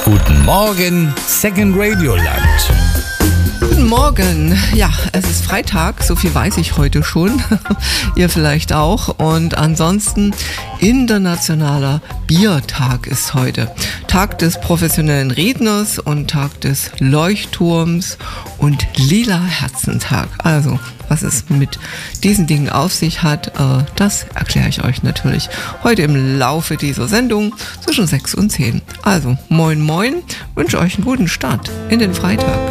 Guten Morgen, Second Radio Land. Guten Morgen. Ja, es ist Freitag, so viel weiß ich heute schon. Ihr vielleicht auch. Und ansonsten internationaler Biertag ist heute. Tag des professionellen Redners und Tag des Leuchtturms und Lila Herzentag. Also, was es mit diesen Dingen auf sich hat, das erkläre ich euch natürlich heute im Laufe dieser Sendung zwischen 6 und 10. Also, moin moin, wünsche euch einen guten Start in den Freitag.